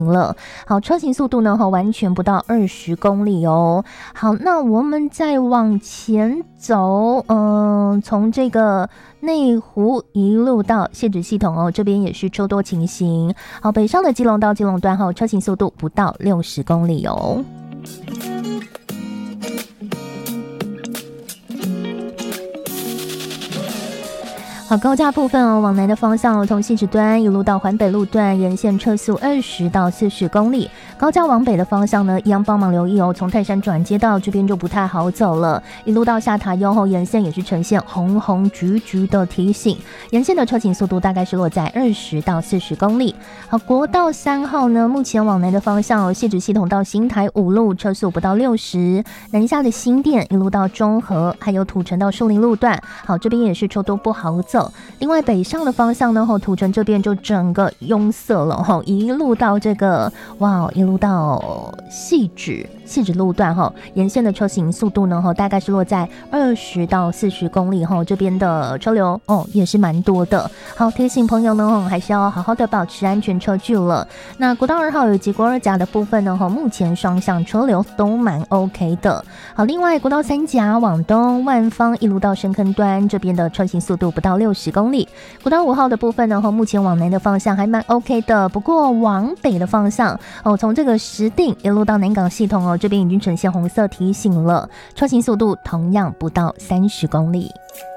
了。好，车行速度呢完全不到20公里哦。好，那我们再往前走，从这个内湖一路到汐止系统哦，这边也是车多情形。好，北上的基隆到基隆段后，车行速度不到60公里哦。好，高架部分哦，往南的方向哦，从汐止端一路到环北路段，沿线车速20到40公里。高架往北的方向呢，一样帮忙留意哦，从泰山转接道这边就不太好走了，一路到下塔悠后，沿线也是呈现红红橘橘的提醒，沿线的车行速度大概是落在20到40公里。好，国道3号呢，目前往南的方向哦，汐止系统到新台5路车速不到60，南下的新店一路到中和，还有土城到树林路段，好，这边也是车多不好走。另外北上的方向呢，土城这边就整个拥塞了，一路到这个一路到汐止路段沿线的车行速度呢大概是落在20到40公里这边的车流也是蛮多的。好，提醒朋友呢还是要好好的保持安全车距了。那国道2号以及国二甲的部分呢目前双向车流都蛮 OK 的。好，另外国道3甲往东万芳一路到深坑端这边的车行速度不到60公里。国道5号的部分呢目前往南的方向还蛮 OK 的，不过往北的方向从这个石碇一路到南港系统这边已经呈现红色提醒了，车行速度同样不到30公里。